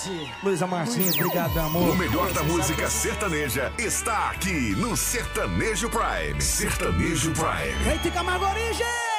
Luísa Martins, obrigado, meu amor. O melhor da música sertaneja está aqui no Sertanejo Prime. Sertanejo Prime. Vem, fica mais origem!